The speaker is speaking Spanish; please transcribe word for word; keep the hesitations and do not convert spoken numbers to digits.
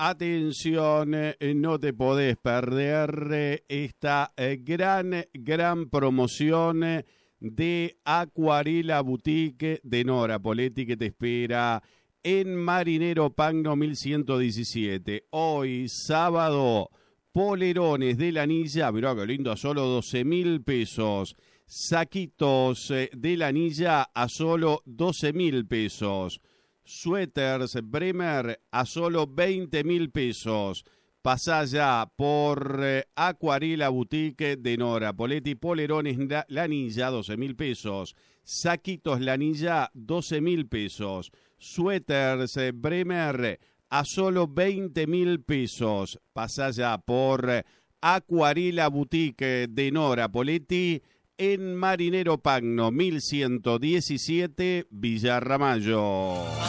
atención, eh, no te podés perder eh, esta eh, gran, gran promoción eh, de Acuarela Boutique de Nora Poletti que te espera en Marinero Pagno mil ciento diecisiete. Hoy, sábado, polerones de la anilla, mirá qué lindo, a solo doce mil pesos. Saquitos eh, de la anilla a solo doce mil pesos. Suéteres Bremer a solo veinte mil pesos. Pasá ya por eh, Acuarela Boutique de Nora Poletti. Polerones la, Lanilla, doce mil pesos. Saquitos Lanilla, doce mil pesos. Suéteres eh, Bremer a solo veinte mil pesos. Pasá ya por eh, Acuarela Boutique de Nora Poletti en Marinero Pagno mil ciento diecisiete, Villa Ramallo.